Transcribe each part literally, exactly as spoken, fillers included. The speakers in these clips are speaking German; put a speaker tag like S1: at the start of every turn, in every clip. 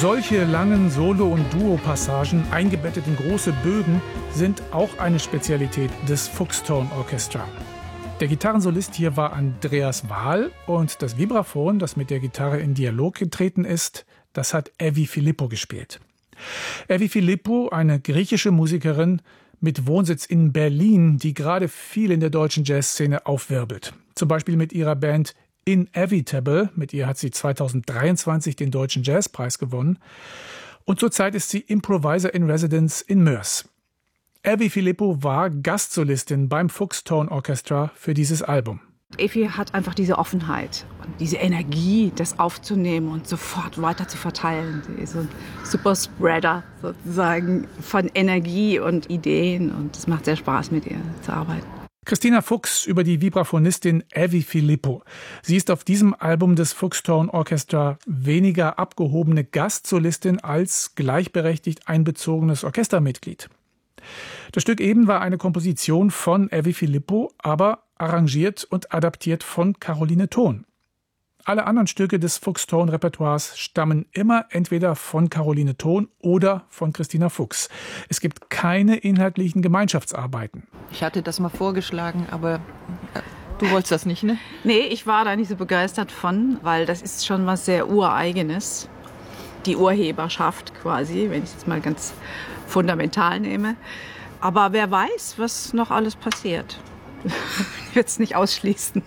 S1: Solche langen Solo- und Duo-Passagen, eingebettet in große Bögen, sind auch eine Spezialität des Fuchs-Tone Orchestra. Der Gitarrensolist hier war Andreas Wahl und das Vibraphon, das mit der Gitarre in Dialog getreten ist, das hat Evi Philippou gespielt. Evi Philippou, eine griechische Musikerin mit Wohnsitz in Berlin, die gerade viel in der deutschen Jazzszene aufwirbelt. Zum Beispiel mit ihrer Band Inevitable. Mit ihr hat sie zweitausenddreiundzwanzig den Deutschen Jazzpreis gewonnen. Und zurzeit ist sie Improviser in Residence in Moers. Evi Philippou war Gastsolistin beim Fuchs-Tone Orchestra für dieses Album.
S2: Evi hat einfach diese Offenheit und diese Energie, das aufzunehmen und sofort weiter zu verteilen. Sie ist so ein Superspreader sozusagen von Energie und Ideen und es macht sehr Spaß, mit ihr zu arbeiten.
S1: Christina Fuchs über die Vibraphonistin Evi Philippou. Sie ist auf diesem Album des Fuchs-Tone Orchestra weniger abgehobene Gastsolistin als gleichberechtigt einbezogenes Orchestermitglied. Das Stück eben war eine Komposition von Evi Philippou, aber arrangiert und adaptiert von Caroline Thon. Alle anderen Stücke des Fuchs-Tone-Repertoires stammen immer entweder von Caroline Thon oder von Christina Fuchs. Es gibt keine inhaltlichen Gemeinschaftsarbeiten.
S3: Ich hatte das mal vorgeschlagen, aber du wolltest das nicht, ne?
S2: Nee, ich war da nicht so begeistert von, weil das ist schon was sehr Ureigenes. Die Urheberschaft quasi, wenn ich es jetzt mal ganz fundamental nehme. Aber wer weiß, was noch alles passiert. Ich würde es nicht ausschließen.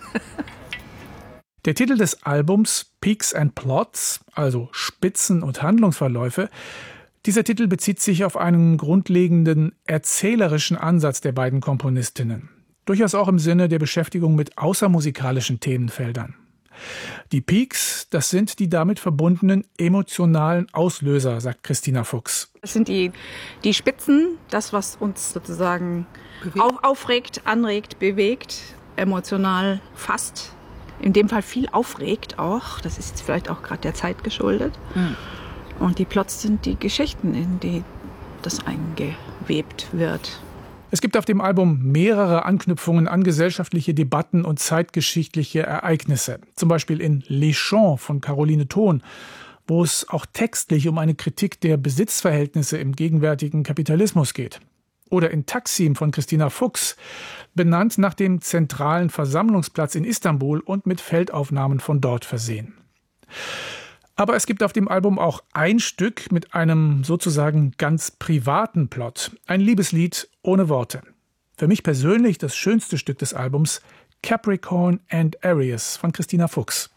S1: Der Titel des Albums Peaks and Plots, also Spitzen und Handlungsverläufe, dieser Titel bezieht sich auf einen grundlegenden erzählerischen Ansatz der beiden Komponistinnen. Durchaus auch im Sinne der Beschäftigung mit außermusikalischen Themenfeldern. Die Peaks, das sind die damit verbundenen emotionalen Auslöser, sagt Christina Fuchs.
S2: Das sind die, die Spitzen, das, was uns sozusagen auf, aufregt, anregt, bewegt, emotional fasst. In dem Fall viel aufregt auch. Das ist vielleicht auch gerade der Zeit geschuldet. Mhm. Und die Plots sind die Geschichten, in die das eingewebt wird.
S1: Es gibt auf dem Album mehrere Anknüpfungen an gesellschaftliche Debatten und zeitgeschichtliche Ereignisse. Zum Beispiel in Les Champs von Caroline Thon, wo es auch textlich um eine Kritik der Besitzverhältnisse im gegenwärtigen Kapitalismus geht. Oder in Taksim von Christina Fuchs, benannt nach dem zentralen Versammlungsplatz in Istanbul und mit Feldaufnahmen von dort versehen. Aber es gibt auf dem Album auch ein Stück mit einem sozusagen ganz privaten Plot. Ein Liebeslied ohne Worte. Für mich persönlich das schönste Stück des Albums, Capricorn and Aries von Christina Fuchs.